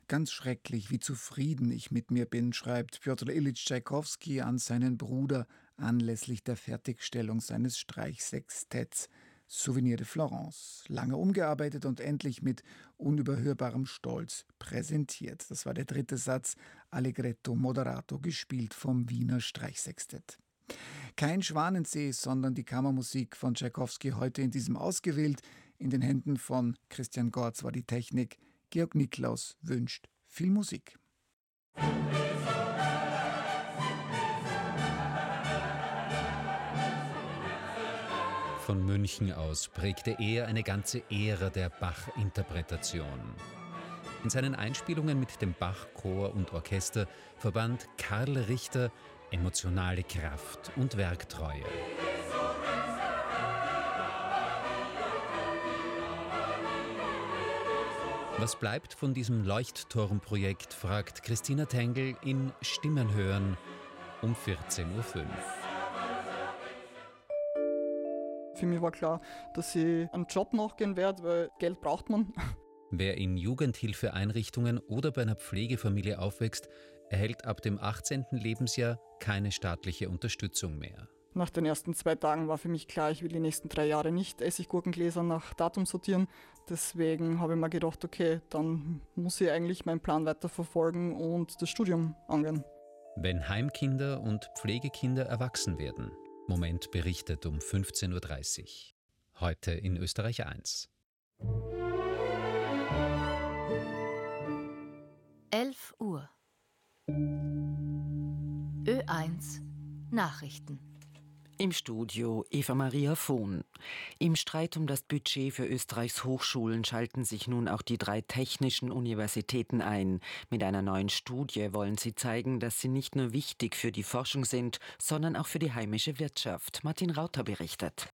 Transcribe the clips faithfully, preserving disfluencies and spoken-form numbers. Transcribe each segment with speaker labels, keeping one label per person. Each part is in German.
Speaker 1: Ganz schrecklich, wie zufrieden ich mit mir bin, schreibt Pjotr Ilyitsch Tschaikowski an seinen Bruder anlässlich der Fertigstellung seines Streichsextetts Souvenir de Florence. Lange umgearbeitet und endlich mit unüberhörbarem Stolz präsentiert. Das war der dritte Satz, Allegretto moderato, gespielt vom Wiener Streichsextett. Kein Schwanensee, sondern die Kammermusik von Tschaikowski heute in diesem ausgewählt. In den Händen von Christian Gorz war die Technik. Georg Niklaus wünscht viel Musik.
Speaker 2: Von München aus prägte er eine ganze Ära der Bach-Interpretation. In seinen Einspielungen mit dem Bach-Chor und Orchester verband Karl Richter emotionale Kraft und Werktreue. Was bleibt von diesem Leuchtturmprojekt, fragt Christina Tengel in Stimmen hören um vierzehn Uhr fünf.
Speaker 3: Für mich war klar, dass ich einen Job nachgehen werde, weil Geld braucht man.
Speaker 2: Wer in Jugendhilfeeinrichtungen oder bei einer Pflegefamilie aufwächst, erhält ab dem achtzehnten Lebensjahr keine staatliche Unterstützung mehr.
Speaker 3: Nach den ersten zwei Tagen war für mich klar, ich will die nächsten drei Jahre nicht Essiggurkengläser nach Datum sortieren. Deswegen habe ich mir gedacht, okay, dann muss ich eigentlich meinen Plan weiterverfolgen und das Studium angehen.
Speaker 2: Wenn Heimkinder und Pflegekinder erwachsen werden. Moment berichtet um fünfzehn Uhr dreißig. Heute in Österreich eins.
Speaker 4: elf Uhr. Ö eins Nachrichten.
Speaker 5: Im Studio Eva-Maria Vohn. Im Streit um das Budget für Österreichs Hochschulen schalten sich nun auch die drei technischen Universitäten ein. Mit einer neuen Studie wollen sie zeigen, dass sie nicht nur wichtig für die Forschung sind, sondern auch für die heimische Wirtschaft. Martin Rauter berichtet.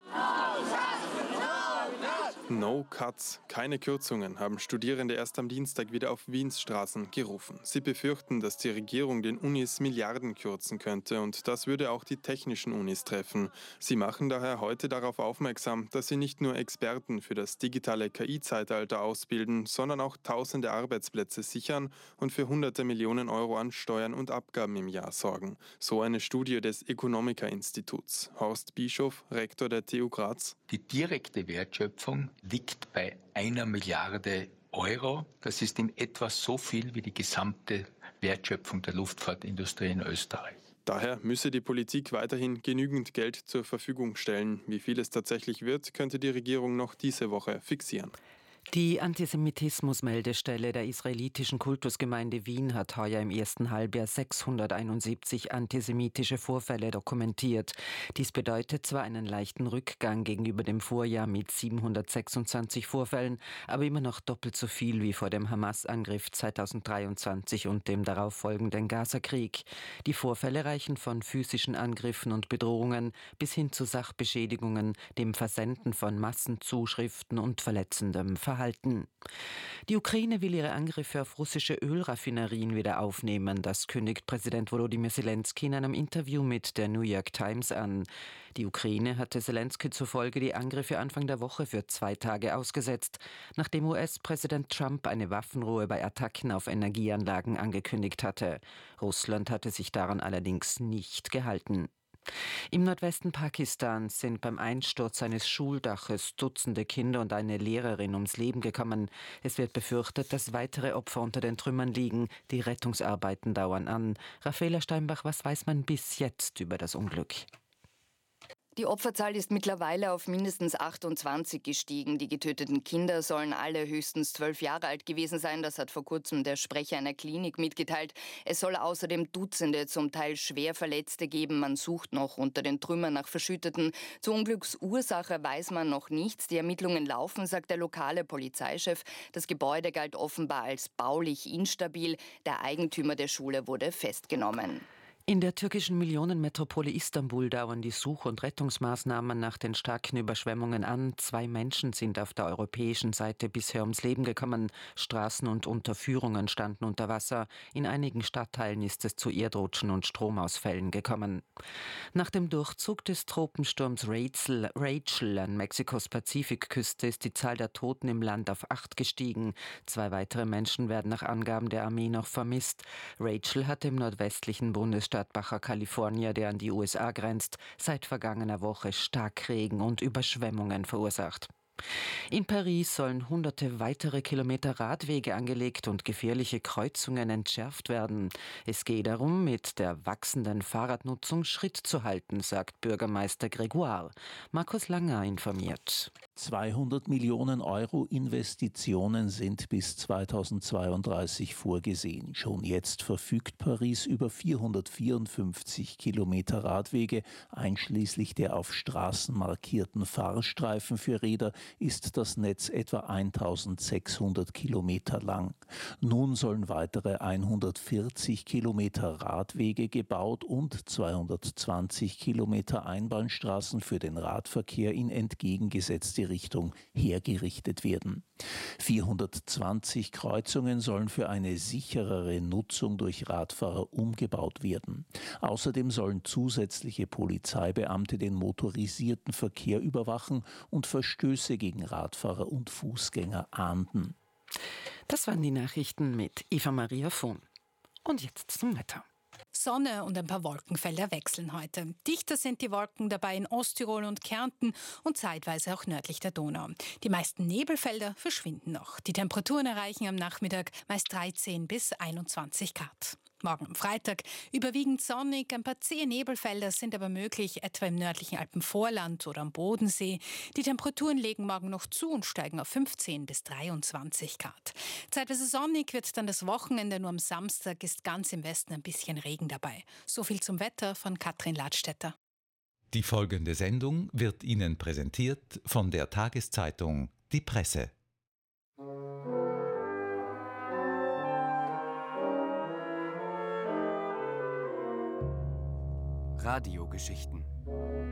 Speaker 6: No Cuts, keine Kürzungen, haben Studierende erst am Dienstag wieder auf Wiens Straßen gerufen. Sie befürchten, dass die Regierung den Unis Milliarden kürzen könnte und das würde auch die technischen Unis treffen. Sie machen daher heute darauf aufmerksam, dass sie nicht nur Experten für das digitale K I-Zeitalter ausbilden, sondern auch tausende Arbeitsplätze sichern und für hunderte Millionen Euro an Steuern und Abgaben im Jahr sorgen. So eine Studie des Economica-Instituts. Horst Bischof, Rektor der T U Graz.
Speaker 7: Die direkte Wertschöpfung liegt bei einer Milliarde Euro. Das ist in etwa so viel wie die gesamte Wertschöpfung der Luftfahrtindustrie in Österreich.
Speaker 6: Daher müsse die Politik weiterhin genügend Geld zur Verfügung stellen. Wie viel es tatsächlich wird, könnte die Regierung noch diese Woche fixieren.
Speaker 5: Die Antisemitismus-Meldestelle der israelitischen Kultusgemeinde Wien hat heuer im ersten Halbjahr sechshunderteinundsiebzig antisemitische Vorfälle dokumentiert. Dies bedeutet zwar einen leichten Rückgang gegenüber dem Vorjahr mit siebenhundertsechsundzwanzig Vorfällen, aber immer noch doppelt so viel wie vor dem Hamas-Angriff zweitausenddreiundzwanzig und dem darauffolgenden Gaza-Krieg. Die Vorfälle reichen von physischen Angriffen und Bedrohungen bis hin zu Sachbeschädigungen, dem Versenden von Massenzuschriften und verletzendem Verhalten. Die Ukraine will ihre Angriffe auf russische Ölraffinerien wieder aufnehmen. Das kündigt Präsident Volodymyr Zelensky in einem Interview mit der New York Times an. Die Ukraine hatte Zelensky zufolge die Angriffe Anfang der Woche für zwei Tage ausgesetzt, nachdem U S-Präsident Trump eine Waffenruhe bei Attacken auf Energieanlagen angekündigt hatte. Russland hatte sich daran allerdings nicht gehalten. Im Nordwesten Pakistans sind beim Einsturz eines Schuldaches Dutzende Kinder und eine Lehrerin ums Leben gekommen. Es wird befürchtet, dass weitere Opfer unter den Trümmern liegen. Die Rettungsarbeiten dauern an. Raffaela Steinbach, was weiß man bis jetzt über das Unglück?
Speaker 8: Die Opferzahl ist mittlerweile auf mindestens achtundzwanzig gestiegen. Die getöteten Kinder sollen alle höchstens zwölf Jahre alt gewesen sein. Das hat vor kurzem der Sprecher einer Klinik mitgeteilt. Es soll außerdem Dutzende, zum Teil schwer Verletzte geben. Man sucht noch unter den Trümmern nach Verschütteten. Zur Unglücksursache weiß man noch nichts. Die Ermittlungen laufen, sagt der lokale Polizeichef. Das Gebäude galt offenbar als baulich instabil. Der Eigentümer der Schule wurde festgenommen.
Speaker 5: In der türkischen Millionenmetropole Istanbul dauern die Such- und Rettungsmaßnahmen nach den starken Überschwemmungen an. Zwei Menschen sind auf der europäischen Seite bisher ums Leben gekommen. Straßen und Unterführungen standen unter Wasser. In einigen Stadtteilen ist es zu Erdrutschen und Stromausfällen gekommen. Nach dem Durchzug des Tropensturms Rachel, Rachel an Mexikos Pazifikküste ist die Zahl der Toten im Land auf acht gestiegen. Zwei weitere Menschen werden nach Angaben der Armee noch vermisst. Rachel hat im nordwestlichen Bundesstaat Baja California, der an die U S A grenzt, seit vergangener Woche Starkregen und Überschwemmungen verursacht. In Paris sollen hunderte weitere Kilometer Radwege angelegt und gefährliche Kreuzungen entschärft werden. Es geht darum, mit der wachsenden Fahrradnutzung Schritt zu halten, sagt Bürgermeister Grégoire. Markus Langer informiert.
Speaker 9: zweihundert Millionen Euro Investitionen sind bis zweitausendzweiunddreißig vorgesehen. Schon jetzt verfügt Paris über vierhundertvierundfünfzig Kilometer Radwege, einschließlich der auf Straßen markierten Fahrstreifen für Räder ist das Netz etwa eintausendsechshundert Kilometer lang. Nun sollen weitere hundertvierzig Kilometer Radwege gebaut und zweihundertzwanzig Kilometer Einbahnstraßen für den Radverkehr in entgegengesetzte Richtung hergerichtet werden. vierhundertzwanzig Kreuzungen sollen für eine sicherere Nutzung durch Radfahrer umgebaut werden. Außerdem sollen zusätzliche Polizeibeamte den motorisierten Verkehr überwachen und Verstöße gegen Radfahrer und Fußgänger ahnden.
Speaker 5: Das waren die Nachrichten mit Eva Maria Vohn. Und jetzt zum Wetter.
Speaker 10: Sonne und ein paar Wolkenfelder wechseln heute. Dichter sind die Wolken dabei in Osttirol und Kärnten und zeitweise auch nördlich der Donau. Die meisten Nebelfelder verschwinden noch. Die Temperaturen erreichen am Nachmittag meist dreizehn bis einundzwanzig Grad. Morgen am Freitag überwiegend sonnig, ein paar zähe Nebelfelder sind aber möglich, etwa im nördlichen Alpenvorland oder am Bodensee. Die Temperaturen legen morgen noch zu und steigen auf fünfzehn bis dreiundzwanzig Grad. Zeitweise sonnig wird dann das Wochenende, nur am Samstag ist ganz im Westen ein bisschen Regen dabei. So viel zum Wetter von Katrin Ladstätter.
Speaker 11: Die folgende Sendung wird Ihnen präsentiert von der Tageszeitung Die Presse.
Speaker 12: Radiogeschichten